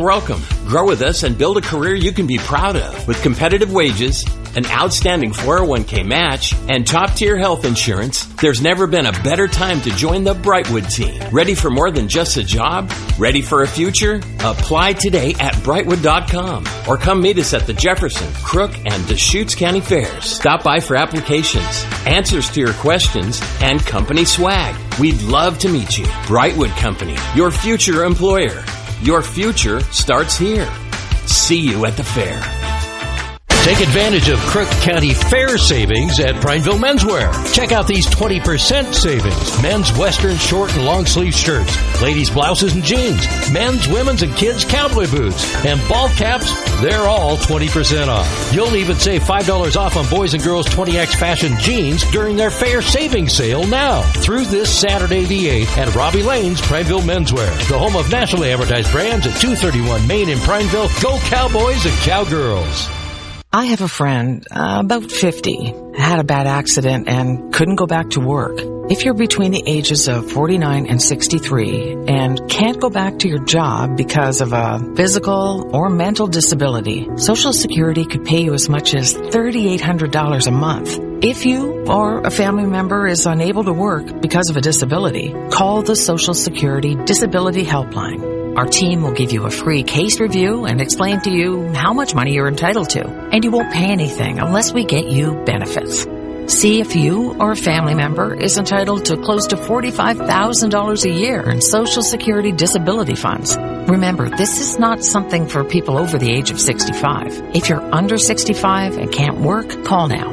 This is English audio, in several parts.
welcome. Grow with us and build a career you can be proud of. With competitive wages, an outstanding 401k match, and top-tier health insurance, there's never been a better time to join the Brightwood team. Ready for more than just a job? Ready for a future? Apply today at Brightwood.com or come meet us at the Jefferson, Crook, and Deschutes County Fairs. Stop by for applications, answers to your questions, and company swag. We'd love to meet you. Brightwood Company, your future employer. Your future starts here. See you at the fair. Take advantage of Crook County Fair savings at Prineville Menswear. Check out these 20% savings. Men's Western short and long sleeve shirts, ladies' blouses and jeans, men's, women's, and kids' cowboy boots, and ball caps, they're all 20% off. You'll even save $5 off on boys and girls 20X fashion jeans during their fair savings sale now through this Saturday the 8th at Robbie Lane's Prineville Menswear, the home of nationally advertised brands at 231 Main in Prineville. Go Cowboys and Cowgirls. I have a friend, about 50, had a bad accident and couldn't go back to work. If you're between the ages of 49 and 63 and can't go back to your job because of a physical or mental disability, Social Security could pay you as much as $3,800 a month. If you or a family member is unable to work because of a disability, call the Social Security Disability Helpline. Our team will give you a free case review and explain to you how much money you're entitled to. And you won't pay anything unless we get you benefits. See if you or a family member is entitled to close to $45,000 a year in Social Security disability funds. Remember, this is not something for people over the age of 65. If you're under 65 and can't work, call now.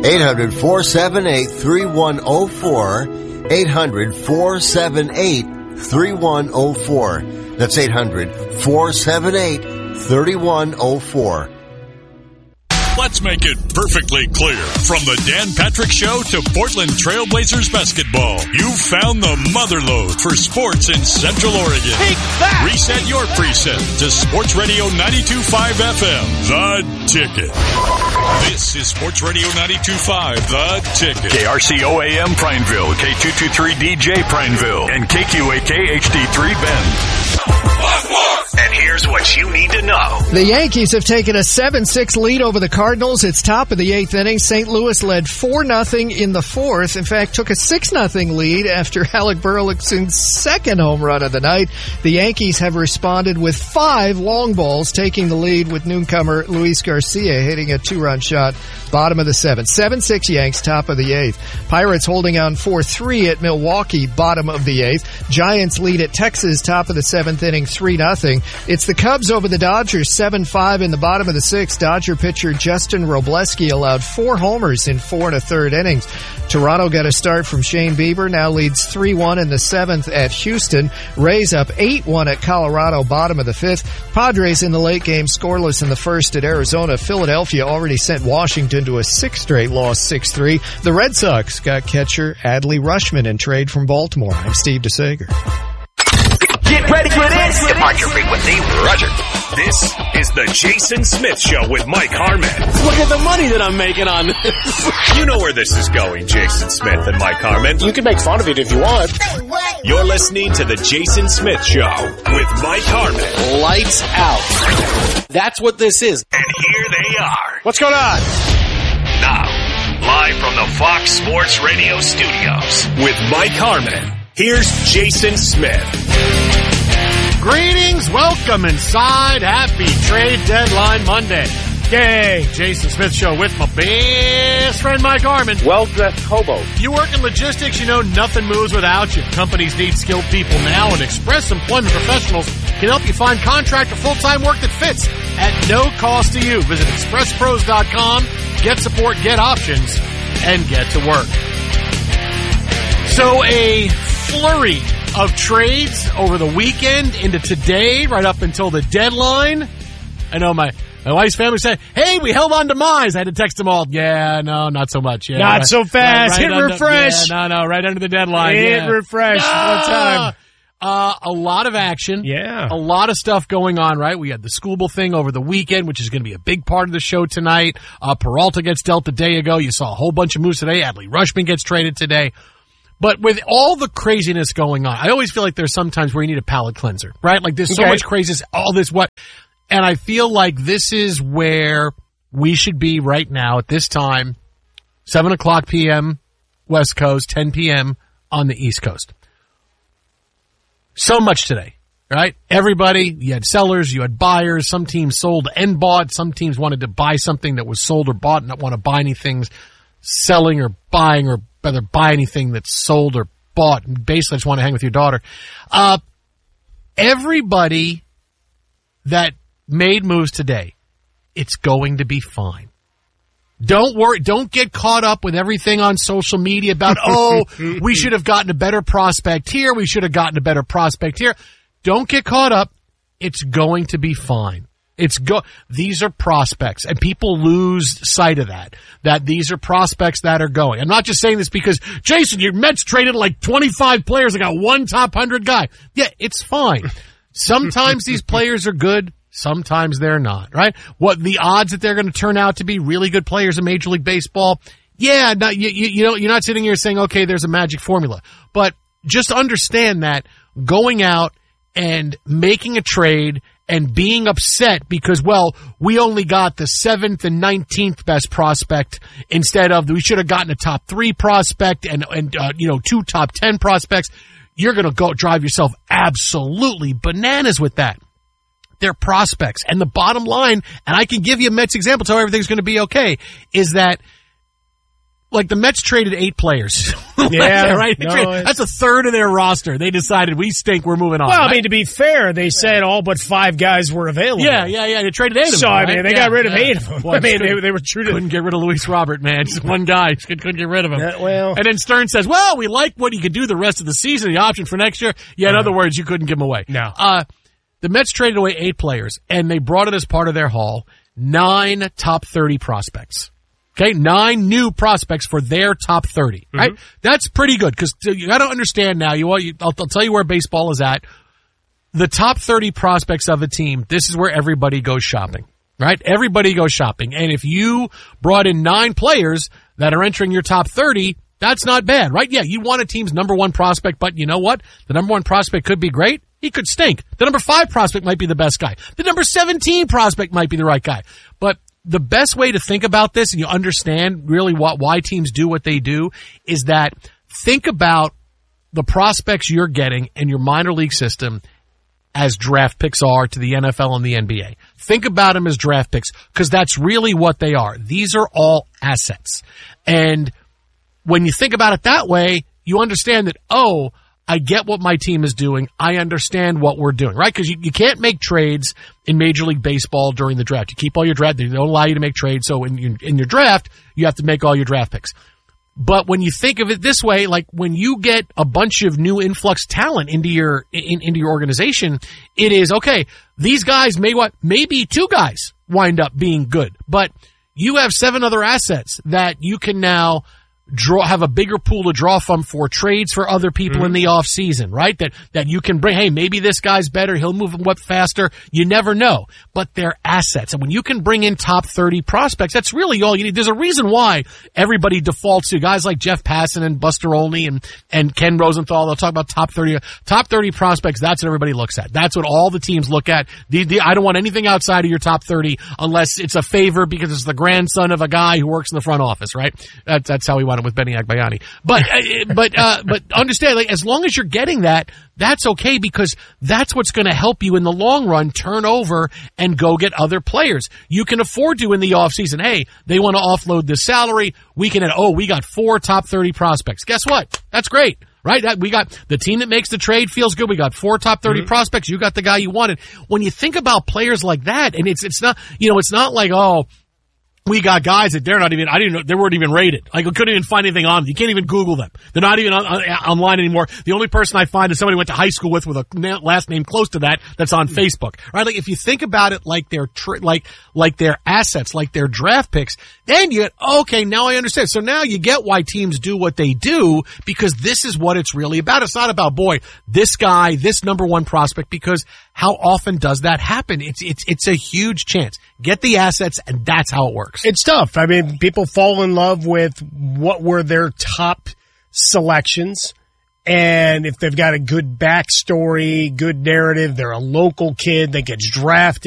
800-478-3104. 800-478-3104. That's 800-478-3104. Let's make it perfectly clear. From the Dan Patrick Show to Portland Trailblazers basketball, you've found the motherlode for sports in Central Oregon. Take that! Reset your preset to Sports Radio 92.5 FM, The Ticket. This is Sports Radio 92.5, The Ticket. KRCO AM Prineville, K223DJ Prineville, and KQAK HD3 Bend. And here's what you need to know. The Yankees have taken a 7-6 lead over the Cardinals. It's top of the 8th inning. St. Louis led 4-0 in the 4th. In fact, took a 6-0 lead after Alec Burleson's second home run of the night. The Yankees have responded with 5 long balls, taking the lead with newcomer Luis Garcia hitting a 2-run shot, bottom of the 7th. 7-6 Yanks, top of the 8th. Pirates holding on 4-3 at Milwaukee, bottom of the 8th. Giants lead at Texas, top of the 7th inning, 3-0. It's the Cubs over the Dodgers, 7-5 in the bottom of the 6th. Dodger pitcher Justin Robleski allowed 4 homers in 4 1/3 innings. Toronto got a start from Shane Bieber, now leads 3-1 in the 7th at Houston. Rays up 8-1 at Colorado, bottom of the 5th. Padres in the late game, scoreless in the 1st at Arizona. Philadelphia already sent Washington to a 6th straight loss, 6-3. The Red Sox got catcher Adley Rutschman in trade from Baltimore. I'm Steve DeSager. Get ready for this. Departure frequency, Roger. This is the Jason Smith Show with Mike Harmon. Look at the money that I'm making on this. You know where this is going, Jason Smith and Mike Harmon. You can make fun of it if you want. You're listening to the Jason Smith Show with Mike Harmon. Lights out. That's what this is. And here they are. What's going on? Now, live from the Fox Sports Radio studios with Mike Harmon. Here's Jason Smith. Greetings, welcome inside. Happy Trade Deadline Monday. Yay, Jason Smith Show with my best friend Mike Harmon. Well-dressed hobo. You work in logistics, you know nothing moves without you. Companies need skilled people now, and Express Employment Professionals can help you find contract or full-time work that fits at no cost to you. Visit expresspros.com, get support, get options, and get to work. So a flurry of trades over the weekend into today, right up until the deadline. I know my wife's family said, hey, we held on to Mize. I had to text them all. Yeah, no, not so much. Yeah, not so fast. Hit refresh. Right under the deadline. Hit refresh. One time. A lot of action. Yeah. A lot of stuff going on, right? We had the Skubal thing over the weekend, which is going to be a big part of the show tonight. Peralta gets dealt a day ago. You saw a whole bunch of moves today. Adley Rutschman gets traded today. But with all the craziness going on, I always feel like there's sometimes where you need a palate cleanser, right? Like there's so much craziness, all this what. And I feel like this is where we should be right now at this time, 7 o'clock p.m. West Coast, 10 p.m. on the East Coast. So much today, right? Everybody, you had sellers, you had buyers. Some teams sold and bought. Some teams wanted to buy something that was sold or bought and not want to buy anything selling or buying, or rather buy anything that's sold or bought. And basically, just want to hang with your daughter. Everybody that made moves today, it's going to be fine. Don't worry. Don't get caught up with everything on social media about, we should have gotten a better prospect here. We should have gotten a better prospect here. Don't get caught up. It's going to be fine. These are prospects, and people lose sight of that these are prospects that are going. I'm not just saying this because, Jason, your Mets traded like 25 players and got one top 100 guy. Yeah, it's fine. Sometimes these players are good. Sometimes they're not, right? What the odds that they're going to turn out to be really good players in Major League Baseball? Yeah, no, you're not sitting here saying, okay, there's a magic formula. But just understand that going out and making a trade and being upset because, well, we only got the 7th and 19th best prospect instead of we should have gotten a top 3 prospect and 2 top 10 prospects. You're going to go drive yourself absolutely bananas with that. They're prospects. And the bottom line, and I can give you a Mets example to how everything's going to be okay, is that like the Mets traded 8 players. Yeah, right? no, That's a third of their roster. They decided we stink, we're moving on. Well, right? I mean, to be fair, they said all but 5 guys were available. Yeah. They traded 8 of them. So, right? I mean, they got rid of 8 of them. Well, I mean, they were true to... Couldn't get rid of Luis Robert, man. Just one guy. Just couldn't get rid of him. Well... And then Stern says, well, we like what he could do the rest of the season, the option for next year. Yeah, in other words, you couldn't give him away. No. The Mets traded away 8 players, and they brought it as part of their haul, 9 top 30 prospects. Okay, 9 new prospects for their top 30, right? Mm-hmm. That's pretty good because you got to understand now. I'll tell you where baseball is at. The top 30 prospects of a team, this is where everybody goes shopping, right? Everybody goes shopping. And if you brought in 9 players that are entering your top 30, that's not bad, right? Yeah, you want a team's number 1 prospect, but you know what? The number 1 prospect could be great. He could stink. The number 5 prospect might be the best guy. The number 17 prospect might be the right guy. But the best way to think about this, and you understand really why teams do what they do, is that think about the prospects you're getting in your minor league system as draft picks are to the NFL and the NBA. Think about them as draft picks because that's really what they are. These are all assets. And when you think about it that way, you understand that, I get what my team is doing. I understand what we're doing, right? Because you can't make trades in Major League Baseball during the draft. You keep all your draft. They don't allow you to make trades. So in your draft, you have to make all your draft picks. But when you think of it this way, like when you get a bunch of new influx talent into your organization, it is, okay, these guys maybe 2 guys wind up being good. But you have 7 other assets that you can now have a bigger pool to draw from for trades for other people in the off season, right? That you can bring, hey, maybe this guy's better. He'll move him up faster. You never know, but they're assets. And when you can bring in top 30 prospects, that's really all you need. There's a reason why everybody defaults to guys like Jeff Passan and Buster Olney and Ken Rosenthal. They'll talk about top 30 prospects. That's what everybody looks at. That's what all the teams look at. I don't want anything outside of your top 30 unless it's a favor because it's the grandson of a guy who works in the front office, right? That's how we want it with Benny Agbayani. But understand, like, as long as you're getting that, that's okay because that's what's going to help you in the long run turn over and go get other players. You can afford to in the offseason. Hey, they want to offload this salary. We got 4 top 30 prospects. Guess what? That's great. Right? We got the team that makes the trade feels good. We got 4 top 30 prospects. You got the guy you wanted. When you think about players like that, and it's not, it's not like, we got guys that they're not even, I didn't know, they weren't even rated. Like, I couldn't even find anything on them. You can't even Google them. They're not even online anymore. The only person I find is somebody went to high school with a last name close to that's on Facebook. Right? Like, if you think about it like they're, like their assets, like their draft picks, then you get, okay, now I understand. So now you get why teams do what they do because this is what it's really about. It's not about, this guy, this number 1 prospect, because how often does that happen? It's a huge chance. Get the assets, and that's how it works. It's tough. I mean, people fall in love with what were their top selections. And if they've got a good backstory, good narrative, they're a local kid that gets drafted.